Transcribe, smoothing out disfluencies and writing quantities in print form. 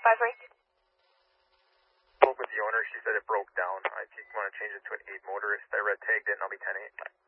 5 rate. Spoke with the owner. She said it broke down. I just want to change it to an 8 motorist. I red tagged it and I'll be 10-8.